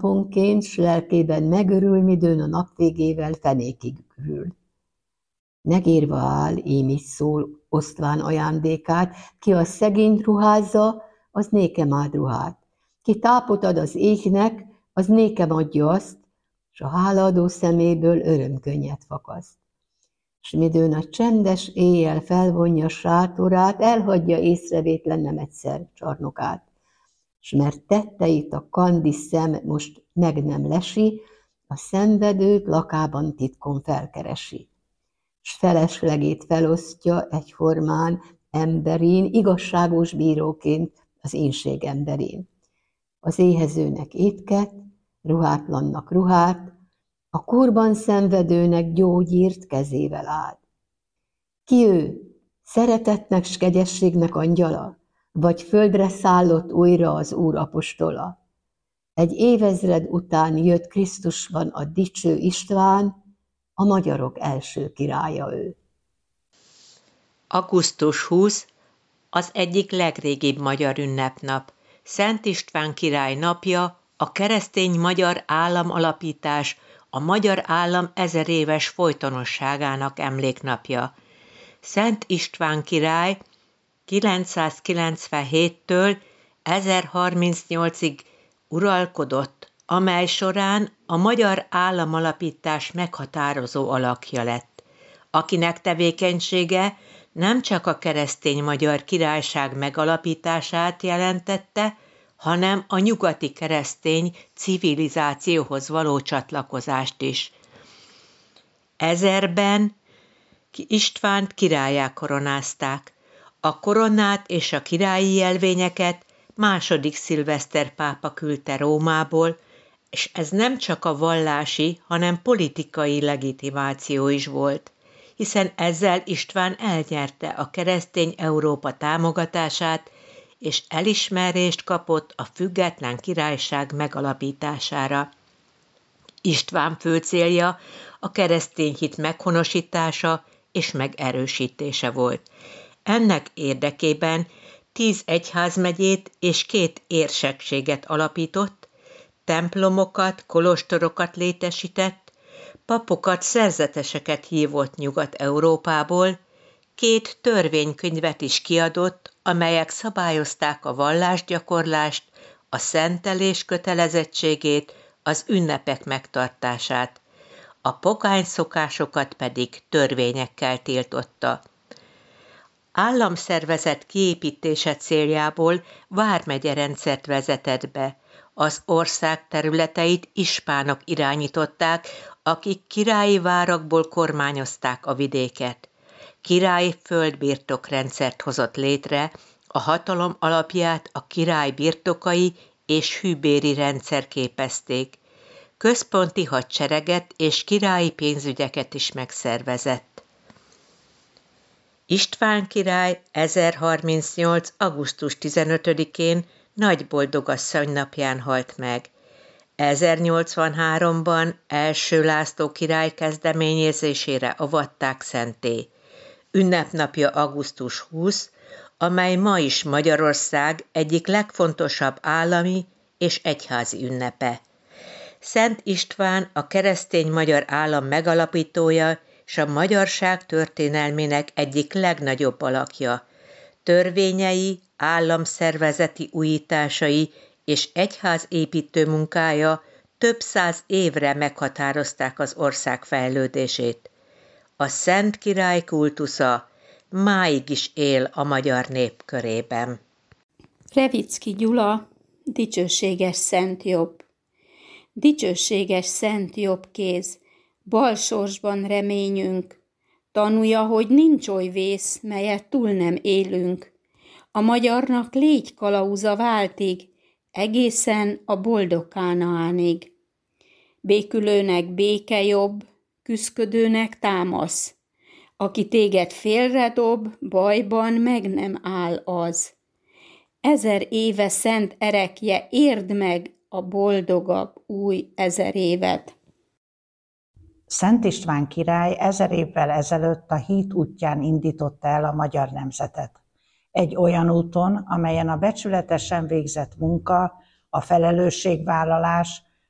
naponként, s lelkében megörül, midőn a nap végével fenékig ürül. Megírva áll, ím így szól, osztván ajándékát, ki a szegényt ruházza, az nékem ad ruhát. Ki tápot ad az égnek, az nékem adja azt, s a hálaadó szeméből örömkönnyet fakaszt. S midőn a csendes éjjel felvonja sátorát, elhagyja észrevétlen nem egyszer csarnokát. S mert tetteit a kandi szem most meg nem lesi, a szenvedőt lakában titkon felkeresi. S feleslegét felosztja egyformán emberén, igazságos bíróként az énség emberén. Az éhezőnek étket, ruhátlannak ruhát, a kurban szenvedőnek gyógyírt kezével áld. Ki ő? Szeretetnek s kegyességnek angyala? Vagy földre szállott újra az Úr apostola? Egy évezred után jött Krisztusban a dicső István, a magyarok első királya ő. Augusztus 20 az egyik legrégibb magyar ünnepnap. Szent István király napja, a keresztény magyar államalapítás, a magyar állam 1000 éves folytonosságának emléknapja. Szent István király 997-től 1038-ig uralkodott, amely során a magyar államalapítás meghatározó alakja lett, akinek tevékenysége nem csak a keresztény magyar királyság megalapítását jelentette, hanem a nyugati keresztény civilizációhoz való csatlakozást is. 1000-ben Istvánt királlyá koronázták. A koronát és a királyi jelvényeket II. Szilveszter pápa küldte Rómából, és ez nem csak a vallási, hanem politikai legitimáció is volt, hiszen ezzel István elnyerte a keresztény Európa támogatását, és elismerést kapott a független királyság megalapítására. István fő célja a keresztény hit meghonosítása és megerősítése volt. Ennek érdekében 10 egyházmegyét és 2 érsekséget alapított, templomokat, kolostorokat létesített, papokat, szerzeteseket hívott Nyugat-Európából, 2 törvénykönyvet is kiadott, amelyek szabályozták a vallásgyakorlást, a szentelés kötelezettségét, az ünnepek megtartását. A pogány szokásokat pedig törvényekkel tiltotta. Államszervezet kiépítése céljából vármegyerendszert vezetett be. Az ország területeit ispánok irányították, akik királyi várakból kormányozták a vidéket. Királyi földbirtokrendszert hozott létre, a hatalom alapját a király birtokai és hűbéri rendszer képezték. Központi hadsereget és királyi pénzügyeket is megszervezett. István király 1038. augusztus 15-én Nagyboldogasszony napján halt meg. 1083-ban első László király kezdeményezésére avatták szentté. Ünnepnapja augusztus 20, amely ma is Magyarország egyik legfontosabb állami és egyházi ünnepe. Szent István a keresztény magyar állam megalapítója és a magyarság történelmének egyik legnagyobb alakja. Törvényei, államszervezeti újításai és egyházépítő munkája több 100 évre meghatározták az ország fejlődését. A Szent Király kultusza máig is él a magyar nép körében. Revicki Gyula, dicsőséges Szent Jobb. Dicsőséges Szent Jobb kéz, bal sorsban reményünk, tanulja, hogy nincs oly vész, melyet túl nem élünk. A magyarnak légy kalauza váltig, egészen a boldog Kánaánig. Békülőnek béke jobb, küszködőnek támasz. Aki téged félredob, bajban meg nem áll az. 1000 éve szent erekje, érd meg a boldogabb új 1000 évet. Szent István király 1000 évvel ezelőtt a hit útján indította el a magyar nemzetet. Egy olyan úton, amelyen a becsületesen végzett munka, a felelősségvállalás,